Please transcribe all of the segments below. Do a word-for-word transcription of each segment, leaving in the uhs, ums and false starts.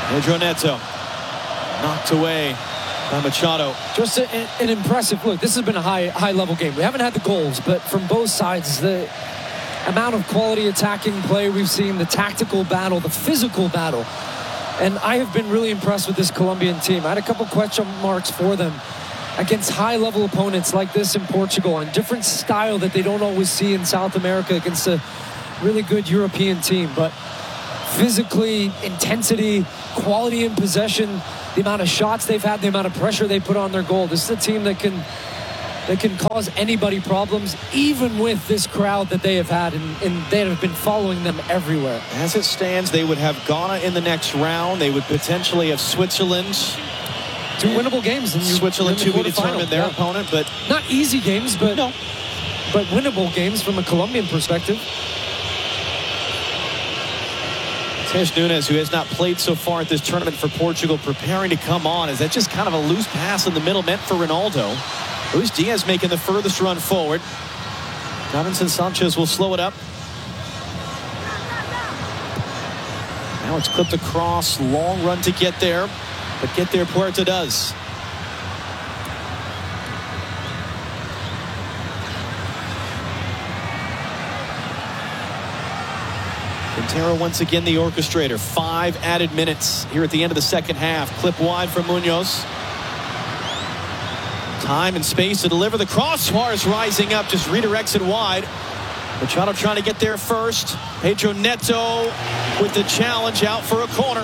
Pedro Neto knocked away by Machado. Just a, an impressive look. This has been a high high level game. We haven't had the goals, but from both sides, the amount of quality attacking play we've seen, the tactical battle, the physical battle. And I have been really impressed with this Colombian team. I had a couple question marks for them against high-level opponents like this in Portugal, on different style that they don't always see in South America against a really good European team. But physically, intensity, quality in possession, the amount of shots they've had, the amount of pressure they put on their goal. This is a team that can that can cause anybody problems, even with this crowd that they have had, and, and they have been following them everywhere. As it stands, they would have Ghana in the next round. They would potentially have Switzerland. Two winnable games. And Switzerland to be determined their yeah. opponent, but not easy games, but no. but winnable games from a Colombian perspective. Mateus Nunes, who has not played so far at this tournament for Portugal, preparing to come on. Is that just kind of a loose pass in the middle meant for Ronaldo? Luis Diaz making the furthest run forward. Davinson Sanchez will slow it up. Now it's clipped across. Long run to get there. But get there Puerta does. Quintero once again the orchestrator. Five added minutes here at the end of the second half. Clip wide from Munoz. Time and space to deliver the cross. Suarez rising up, just redirects it wide. Machado trying to get there first. Pedro Neto with the challenge out for a corner.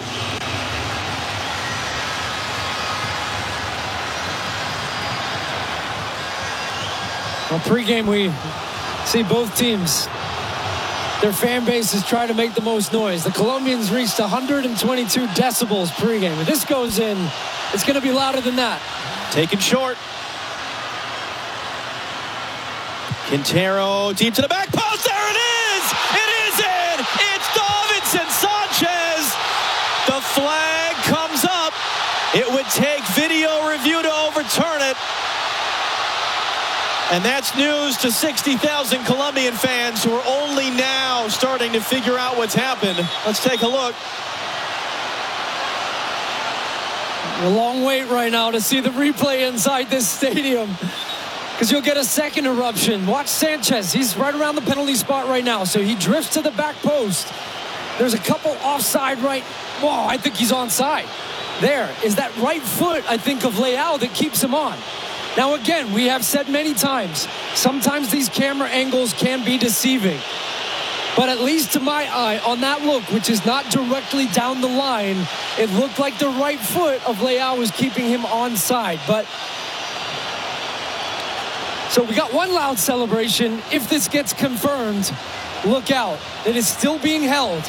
Well, pregame we see both teams, their fan bases try to make the most noise. The Colombians reached one hundred twenty-two decibels pregame. If this goes in, it's going to be louder than that. Taken short. Quintero deep to the back post. There it is! It is in! It's Davinson Sanchez! The flag comes up. It would take video review to overturn it. And that's news to sixty thousand Colombian fans who are only now starting to figure out what's happened. Let's take a look. A long wait right now to see the replay inside this stadium, because you'll get a second eruption. Watch Sanchez. He's right around the penalty spot right now. So he drifts to the back post. There's a couple offside right. Whoa, I think he's onside. There is that right foot, I think, of Leao that keeps him on. Now, again, we have said many times, sometimes these camera angles can be deceiving. But at least to my eye, on that look, which is not directly down the line, it looked like the right foot of Leao was keeping him onside. But so we got one loud celebration. If this gets confirmed, look out. It is still being held.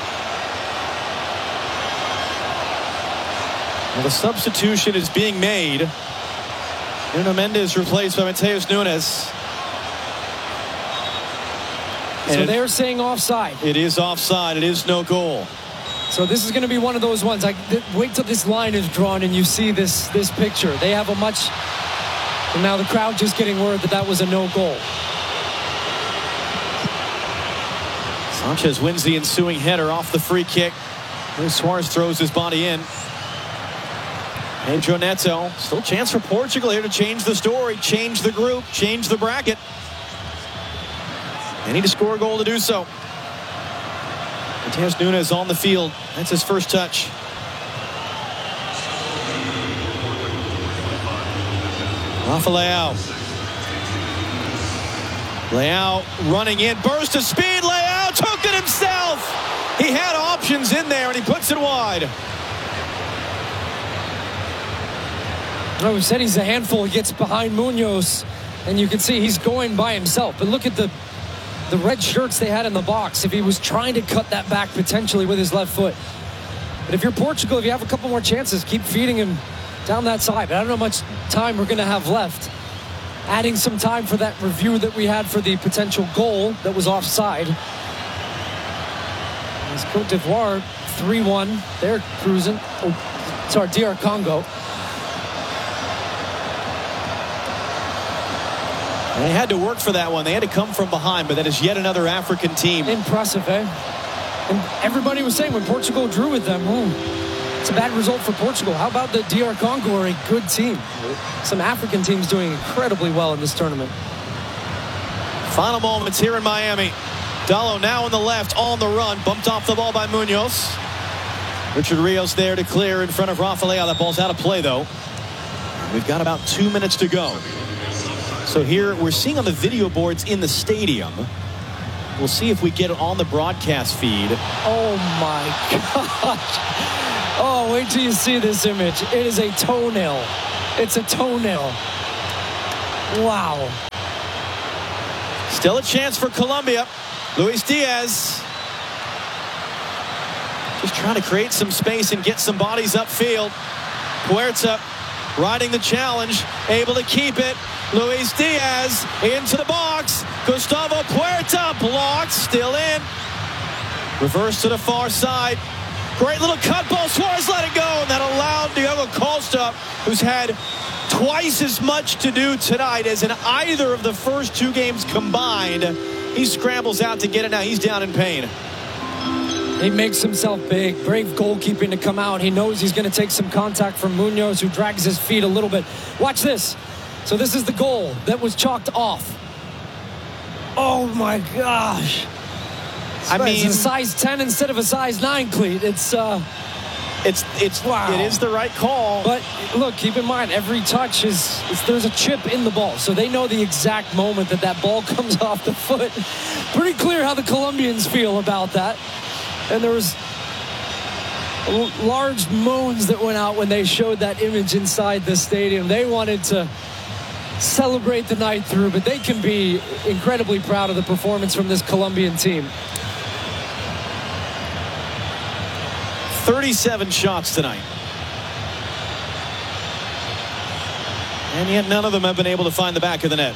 Well, the substitution is being made. Nuno Mendes replaced by Mateus Nunes. So they're saying offside. It is offside. It is no goal. So this is going to be one of those ones. Like, wait till this line is drawn and you see this this picture. They have a much. And now the crowd just getting word that that was a no goal. Sanchez wins the ensuing header off the free kick. Luis Suarez throws his body in. Pedro Neto. Still a chance for Portugal here to change the story, change the group, change the bracket. They need to score a goal to do so. Mateus Nunes on the field. That's his first touch. Rafa Leao. Leao running in, burst of speed. Leao took it himself. He had options in there and he puts it wide. No, we said he's a handful. He gets behind Munoz, and you can see he's going by himself. But look at the the red shirts they had in the box. If he was trying to cut that back potentially with his left foot. But if you're Portugal, if you have a couple more chances, keep feeding him down that side. But I don't know how much time we're going to have left. Adding some time for that review that we had for the potential goal that was offside. As Cote d'Ivoire three one. They're cruising. Oh, sorry, D R Congo. They had to work for that one. They had to come from behind, but that is yet another African team. Impressive, eh? And everybody was saying when Portugal drew with them, oh, It's a bad result for Portugal. How about the D R Congo are a good team? Some African teams doing incredibly well in this tournament. Final moments here in Miami. Dalot now on the left, on the run. Bumped off the ball by Munoz. Richard Rios there to clear in front of Rafa Leao. That ball's out of play, though. We've got about two minutes to go. So here we're seeing on the video boards in the stadium. We'll see if we get it on the broadcast feed. Oh, my gosh. Oh, wait till you see this image. It is a toenail. It's a toenail. Wow. Still a chance for Colombia. Luis Diaz just trying to create some space and get some bodies upfield. Puerta riding the challenge, able to keep it. Luis Diaz into the box. Gustavo Puerta blocked, still in. Reverse to the far side. Great little cut ball. Suarez let it go, and that allowed Diogo Costa, who's had twice as much to do tonight as in either of the first two games combined. He scrambles out to get it now. He's down in pain. He makes himself big. Brave goalkeeping to come out. He knows he's going to take some contact from Munoz, who drags his feet a little bit. Watch this. So this is the goal that was chalked off. Oh, my gosh. I mean, it's a size ten instead of a size nine cleat. It's uh, it's it's wow. It is the right call. But look, keep in mind, every touch is, is there's a chip in the ball, so they know the exact moment that that ball comes off the foot. Pretty clear how the Colombians feel about that. And there was large moans that went out when they showed that image inside the stadium. They wanted to celebrate the night through, but they can be incredibly proud of the performance from this Colombian team. thirty-seven shots tonight. And yet none of them have been able to find the back of the net.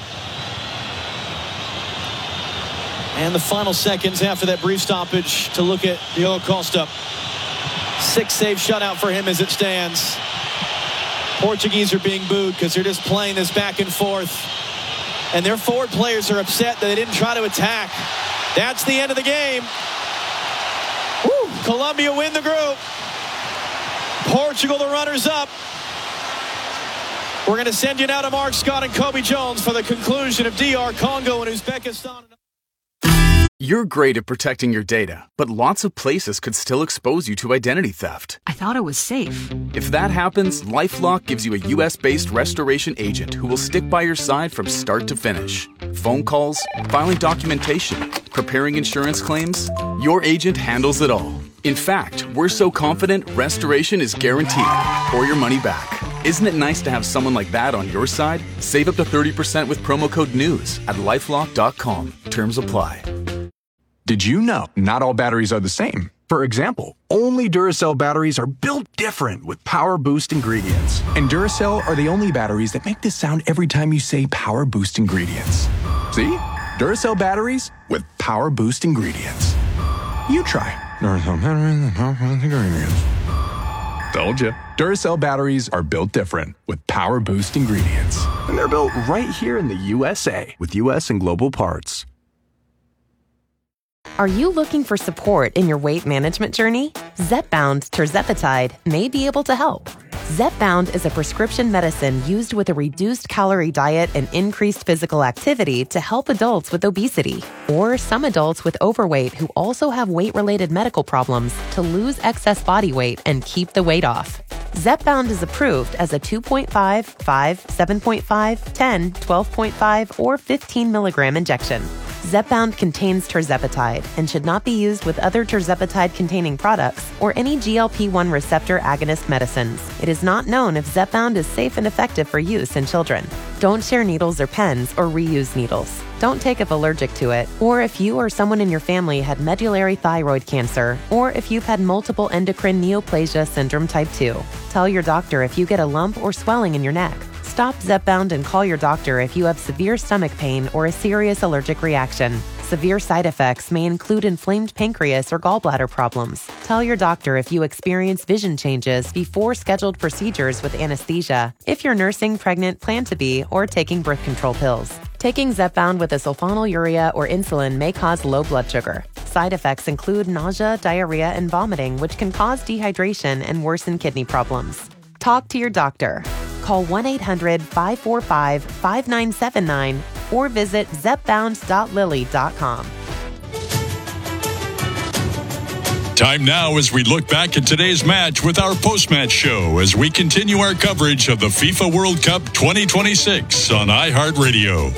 And the final seconds after that brief stoppage to look at Diogo Costa. Six save shutout for him as it stands. Portuguese are being booed because they're just playing this back and forth. And their forward players are upset that they didn't try to attack. That's the end of the game. Woo! Colombia win the group. Portugal the runners up. We're going to send you now to Mark Scott and Kobe Jones for the conclusion of D R Congo and Uzbekistan. You're great at protecting your data, but lots of places could still expose you to identity theft. I thought it was safe. If that happens, LifeLock gives you a U S-based restoration agent who will stick by your side from start to finish. Phone calls, filing documentation, preparing insurance claims, your agent handles it all. In fact, we're so confident restoration is guaranteed or your money back. Isn't it nice to have someone like that on your side? Save up to thirty percent with promo code NEWS at lifelock dot com. Terms apply. Did you know not all batteries are the same? For example, only Duracell batteries are built different with Power Boost ingredients. And Duracell are the only batteries that make this sound every time you say Power Boost ingredients. See? Duracell batteries with Power Boost ingredients. You try. Duracell batteries with Power Boost ingredients. Told you. Duracell batteries are built different with Power Boost ingredients. And they're built right here in the U S A with U S and global parts. Are you looking for support in your weight management journey? Zepbound tirzepatide may be able to help. Zepbound is a prescription medicine used with a reduced calorie diet and increased physical activity to help adults with obesity or some adults with overweight who also have weight-related medical problems to lose excess body weight and keep the weight off. Zepbound is approved as a two point five, five, seven point five, ten, twelve point five, or fifteen milligram injection. Zepbound contains tirzepatide and should not be used with other tirzepatide-containing products or any G L P one receptor agonist medicines. It is not known if Zepbound is safe and effective for use in children. Don't share needles or pens or reuse needles. Don't take if allergic to it, or if you or someone in your family had medullary thyroid cancer, or if you've had multiple endocrine neoplasia syndrome type two. Tell your doctor if you get a lump or swelling in your neck. Stop Zepbound and call your doctor if you have severe stomach pain or a serious allergic reaction. Severe side effects may include inflamed pancreas or gallbladder problems. Tell your doctor if you experience vision changes before scheduled procedures with anesthesia, if you're nursing, pregnant, plan to be, or taking birth control pills. Taking Zepbound with a sulfonylurea or insulin may cause low blood sugar. Side effects include nausea, diarrhea, and vomiting, which can cause dehydration and worsen kidney problems. Talk to your doctor. Call one eight hundred five four five five nine seven nine or visit zepbound dot lilly dot com. Time now as we look back at today's match with our post-match show as we continue our coverage of the FIFA World Cup twenty twenty-six on iHeartRadio.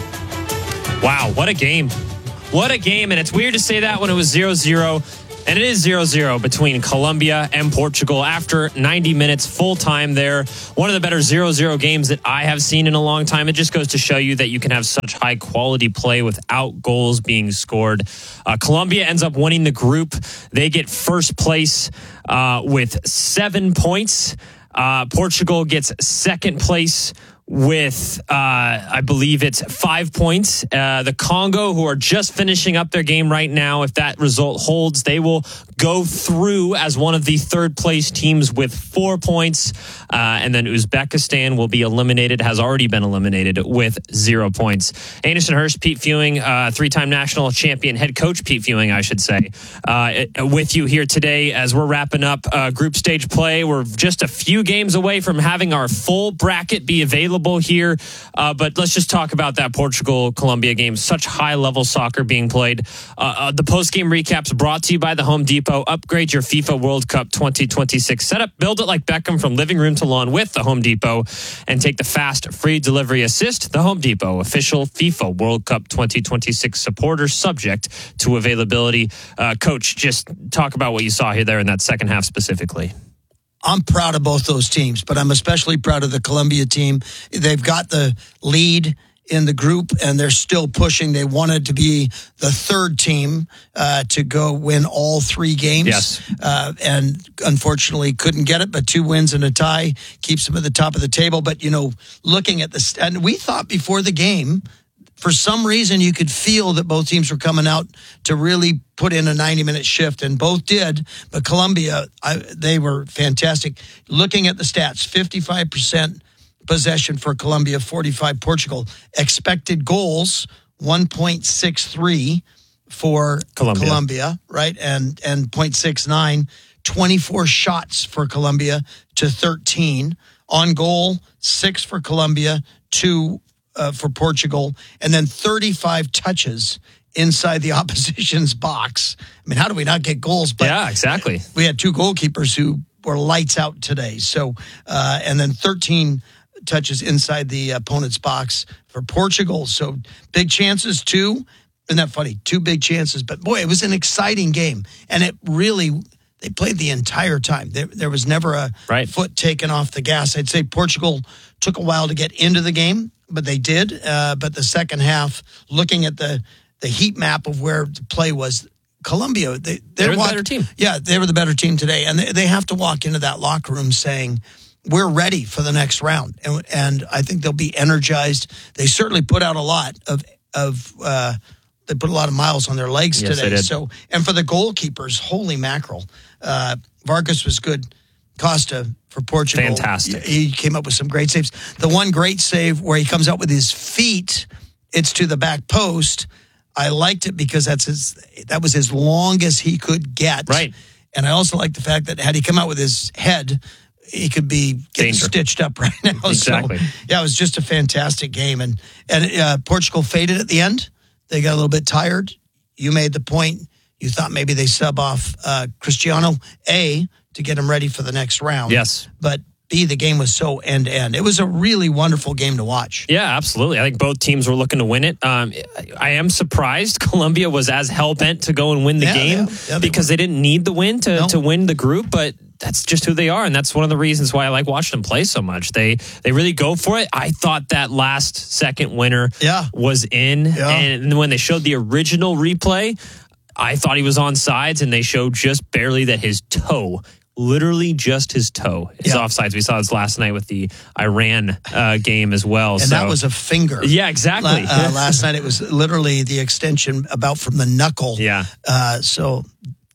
Wow, what a game. What a game. And it's weird to say that when it was zero zero. And it is zero zero between Colombia and Portugal after ninety minutes full time there. One of the better zero zero games that I have seen in a long time. It just goes to show you that you can have such high quality play without goals being scored. Uh, Colombia ends up winning the group. They get first place uh, with seven points. Uh, Portugal gets second place with, uh, I believe it's five points. Uh, the Congo, who are just finishing up their game right now, if that result holds, they will go through as one of the third place teams with four points. Uh, and then Uzbekistan will be eliminated, has already been eliminated with zero points. Anderson Hurst, Pete Fewing, uh, three-time national champion head coach Pete Fewing, I should say, uh, with you here today as we're wrapping up uh, group stage play. We're just a few games away from having our full bracket be available here, uh, but let's just talk about that Portugal-Colombia game. Such high-level soccer being played. Uh, uh, the post-game recaps brought to you by the Home Depot. Upgrade your FIFA World Cup twenty twenty-six setup. Build it like Beckham from living room to lawn with the Home Depot, and take the fast, free delivery assist. The Home Depot, official FIFA World Cup twenty twenty-six supporter, subject to availability. Uh, Coach, just talk about what you saw here there in that second half specifically. I'm proud of both those teams, but I'm especially proud of the Colombia team. They've got the lead in the group, and they're still pushing. They wanted to be the third team uh, to go win all three games. Yes. Uh, and unfortunately couldn't get it, but two wins and a tie keeps them at the top of the table. But, you know, looking at this, and we thought before the game, for some reason, you could feel that both teams were coming out to really put in a ninety-minute shift, and both did. But Colombia, I, they were fantastic. Looking at the stats, fifty-five percent possession for Colombia, forty-five Portugal. Expected goals, one point six three for Colombia, Colombia right? And and zero point six nine. twenty-four shots for Colombia to thirteen. On goal, six for Colombia, two Uh, for Portugal, and then thirty-five touches inside the opposition's box. I mean, how do we not get goals? But yeah, exactly. We had two goalkeepers who were lights out today. So, uh, and then thirteen touches inside the opponent's box for Portugal. So big chances too. Isn't that funny? Two big chances. But boy, it was an exciting game. And it really, they played the entire time. There, there was never a right. foot taken off the gas. I'd say Portugal took a while to get into the game, but they did. Uh, but the second half, looking at the, the heat map of where the play was, Colombia, they, they were walk, the better team. Yeah, they were the better team today. And they, they have to walk into that locker room saying, we're ready for the next round. And, and I think they'll be energized. They certainly put out a lot of, of uh, they put a lot of miles on their legs yes, today. So, and for the goalkeepers, holy mackerel. Uh, Vargas was good. Costa for Portugal. Fantastic. He came up with some great saves. The one great save where he comes out with his feet, it's to the back post. I liked it because that's his, that was as long as he could get. Right. And I also like the fact that had he come out with his head, he could be getting Danger. stitched up right now. Exactly. So, yeah, it was just a fantastic game. And, and uh, Portugal faded at the end. They got a little bit tired. You made the point. You thought maybe they sub off uh, Cristiano, A, to get him ready for the next round. Yes. But B, the game was so end-to-end. It was a really wonderful game to watch. Yeah, absolutely. I think both teams were looking to win it. Um, I am surprised Colombia was as hell-bent to go and win the yeah, game yeah, yeah, they because were. they didn't need the win to, No. to win the group, but that's just who they are, and that's one of the reasons why I like watching them play so much. They they really go for it. I thought that last second winner Yeah. was in, Yeah. and when they showed the original replay, I thought he was on sides, and they showed just barely that his toe, literally just his toe, is Yeah. offsides. We saw this last night with the Iran uh, game as well. And so. that was a finger. Yeah, exactly. La- uh, last night it was literally the extension about from the knuckle. Yeah. Uh, so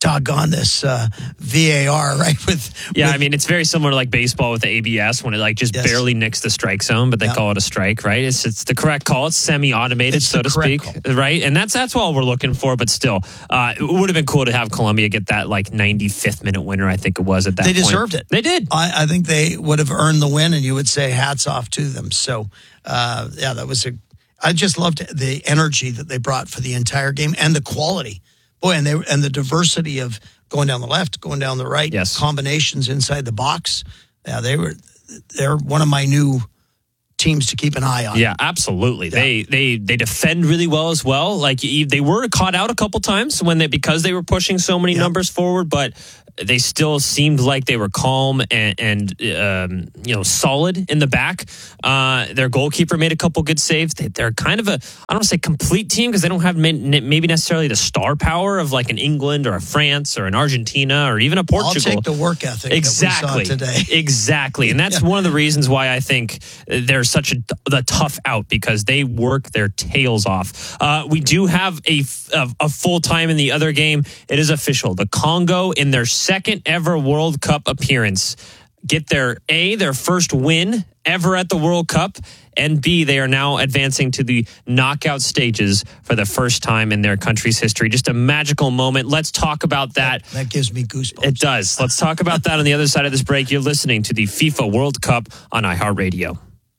doggone this uh, V A R, right? With Yeah, with, I mean, it's very similar to like baseball with the A B S when it like just Yes. barely nicks the strike zone, but they Yeah. call it a strike, right? It's it's the correct call. It's semi-automated, It's so the to correct speak, call. right? And that's that's all we're looking for. But still, uh, it would have been cool to have Columbia get that like ninety-fifth minute winner. I think it was at that. They point. deserved it. They did. I, I think they would have earned the win, and you would say hats off to them. So, uh, yeah, that was a. I just loved the energy that they brought for the entire game and the quality. Boy, and they and the diversity of going down the left, going down the right, Yes. combinations inside the box. Yeah, they were. They're one of my new teams to keep an eye on. Yeah, absolutely. They they they defend really well as well. Like e- they were caught out a couple times when they because they were pushing so many Yeah. numbers forward, but they still seemed like they were calm and, and um, you know solid in the back. Uh, their goalkeeper made a couple good saves. They, they're kind of a I don't want to say complete team because they don't have ma- maybe necessarily the star power of like an England or a France or an Argentina or even a Portugal. I'll take the work ethic Exactly. that we saw today. Exactly. And that's Yeah. one of the reasons why I think they're such a the tough out because they work their tails off. Uh, we do have a, a, a full time in the other game. It is official. The Congo in their second ever World Cup appearance get their A, their first win ever at the World Cup, and B, they are now advancing to the knockout stages for the first time in their country's history. Just a magical moment. Let's talk about that. That gives me goosebumps. It does. Let's talk about that on the other side of this break. You're listening to the FIFA World Cup on iHeartRadio.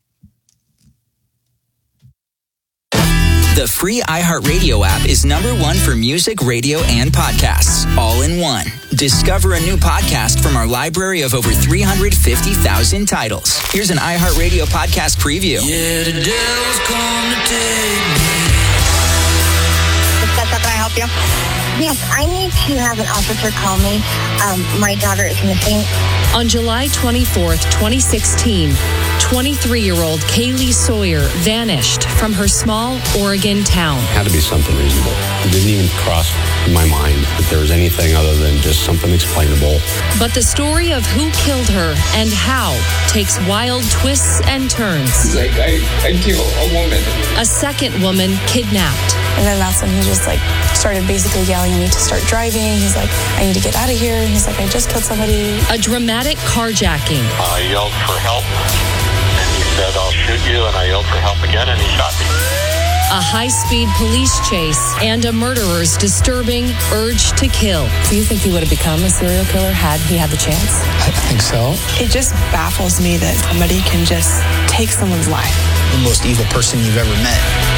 The free iHeartRadio app is number one for music, radio, and podcasts, all in one. Discover a new podcast from our library of over three hundred fifty thousand titles. Here's an iHeartRadio podcast preview. Yeah, the devil's come to take me. Can I help you? Yes, I need to have an officer call me. Um, my daughter is missing. On July twenty-fourth, twenty sixteen, twenty-three-year-old Kaylee Sawyer vanished from her small Oregon town. It had to be something reasonable. It didn't even cross my mind that there was anything other than just something explainable. But the story of who killed her and how takes wild twists and turns. He's like, I, I killed a woman. A second woman kidnapped. And then that's when he just like started basically yelling at me to start driving. He's like, I need to get out of here. He's like, I just killed somebody. A dramatic carjacking. I yelled for help, and he said, I'll shoot you, and I yelled for help again, and he shot me. A high-speed police chase and a murderer's disturbing urge to kill. Do you think he would have become a serial killer had he had the chance? I think so. It just baffles me that somebody can just take someone's life. The most evil person you've ever met.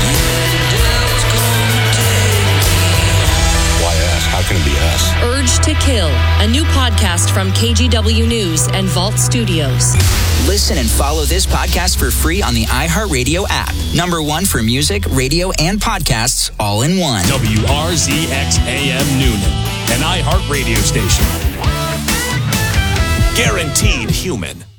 How can it be us? Urge to Kill, a new podcast from K G W News and Vault Studios. Listen and follow this podcast for free on the iHeartRadio app. Number one for music, radio, and podcasts, all in one. W R Z X A M Noonan, an iHeartRadio station. Guaranteed human.